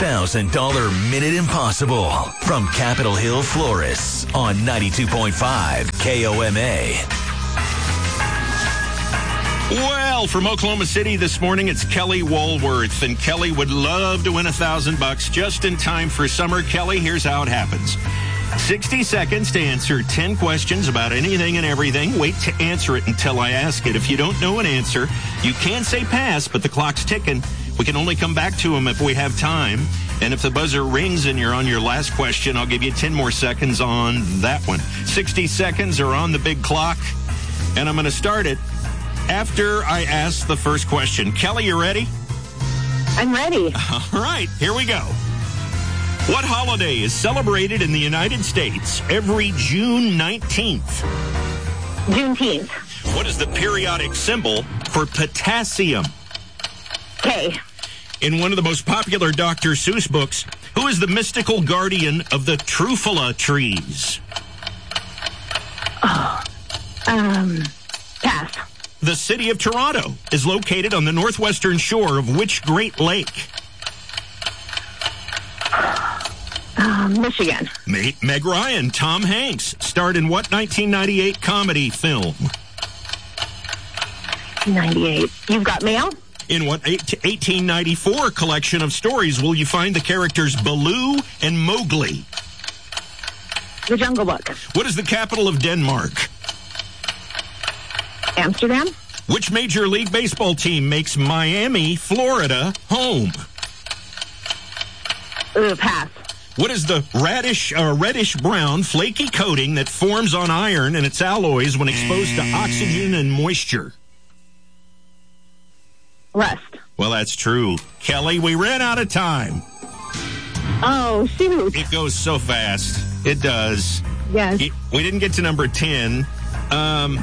$1,000 Minute Impossible from Capitol Hill Florists on 92.5 KOMA. Well, from Oklahoma City this morning, it's Kelly Woolworth, and Kelly would love to win $1,000 just in time for summer. Kelly, here's how it happens. 60 seconds to answer 10 questions about anything and everything. Wait to answer it until I ask it. If you don't know an answer, you can say pass, but the clock's ticking. We can only come back to them if we have time. And if the buzzer rings and you're on your last question, I'll give you 10 more seconds on that one. 60 seconds are on the big clock, and I'm going to start it after I ask the first question. Kelly, you ready? I'm ready. All right, here we go. What holiday is celebrated in the United States every June 19th? Juneteenth. What is the periodic symbol for potassium? K. In one of the most popular Dr. Seuss books, who is the mystical guardian of the Truffaut trees? Pass. The city of Toronto is located on the northwestern shore of which Great Lake? Michigan. Meg Ryan, Tom Hanks, starred in what 1998 comedy film? 98. You've Got Mail? In what 1894 collection of stories will you find the characters Baloo and Mowgli? The Jungle Book. What is the capital of Denmark? Amsterdam? Which Major League Baseball team makes Miami, Florida, home? Pass. What is the reddish-brown, flaky coating that forms on iron and its alloys when exposed to oxygen and moisture? Rust. Well, that's true. Kelly, we ran out of time. Oh, shoot. It goes so fast. It does. Yes. We didn't get to number 10. Let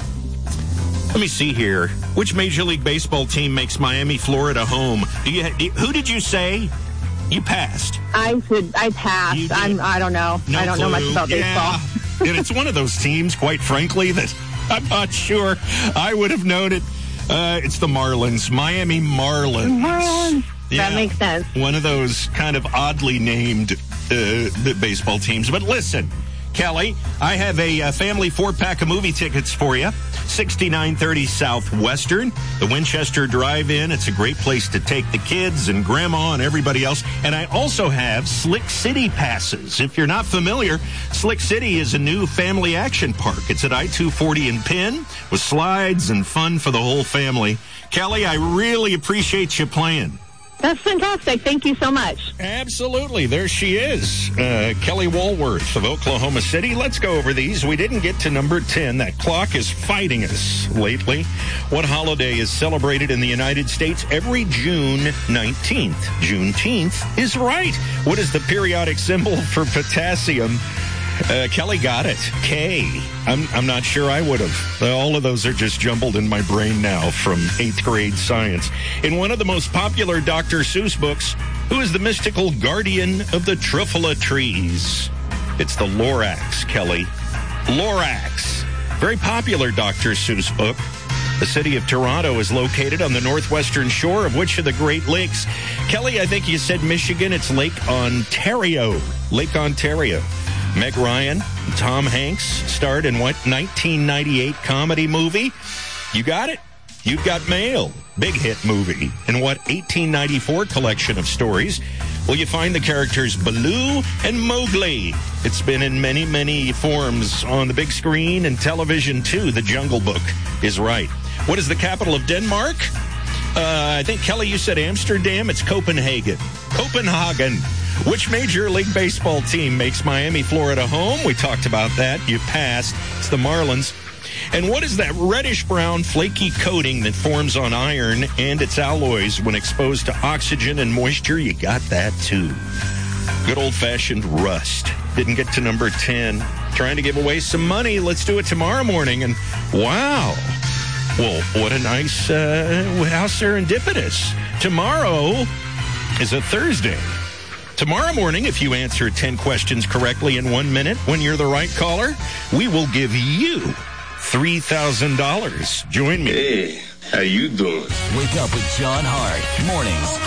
me see here. Which Major League Baseball team makes Miami, Florida home? Who did you say? You passed. I passed. I don't know. No I don't know much about baseball. And it's one of those teams, quite frankly, that I'm not sure I would have known it. It's the Marlins, Miami Marlins. Marlins. Yeah, that makes sense. One of those kind of oddly named baseball teams. But listen, Kelly, I have a family 4-pack of movie tickets for you. 6930 Southwestern, the Winchester Drive-In. It's a great place to take the kids and grandma and everybody else. And I also have Slick City passes. If you're not familiar, Slick City is a new family action park. It's at I-240 in Penn with slides and fun for the whole family. Kelly, I really appreciate you playing. That's fantastic. Thank you so much. Absolutely. There she is. Kelly Woolworth of Oklahoma City. Let's go over these. We didn't get to number 10. That clock is fighting us lately. What holiday is celebrated in the United States every June 19th? Juneteenth is right. What is the periodic symbol for potassium? Kelly got it. K. I'm not sure I would have. All of those are just jumbled in my brain now from 8th grade science. In one of the most popular Dr. Seuss books, who is the mystical guardian of the Truffaut trees? It's the Lorax, Kelly. Lorax. Very popular Dr. Seuss book. The city of Toronto is located on the northwestern shore of which of the Great Lakes? Kelly, I think you said Michigan. It's Lake Ontario. Lake Ontario. Meg Ryan, Tom Hanks starred in what 1998 comedy movie? You got it. You've Got Mail. Big hit movie. In what 1894 collection of stories will you find the characters Baloo and Mowgli? It's been in many, many forms on the big screen and television too. The Jungle Book is right. What is the capital of Denmark? I think, Kelly, you said Amsterdam. It's Copenhagen. Copenhagen. Which Major League Baseball team makes Miami, Florida home? We talked about that. You passed. It's the Marlins. And what is that reddish-brown, flaky coating that forms on iron and its alloys when exposed to oxygen and moisture? You got that, too. Good old-fashioned rust. Didn't get to number 10. Trying to give away some money. Let's do it tomorrow morning. And wow. Well, what a nice, how serendipitous. Tomorrow is a Thursday. Tomorrow morning, if you answer 10 questions correctly in 1 minute when you're the right caller, we will give you $3,000. Join me. Hey, how you doing? Wake up with John Hart. Mornings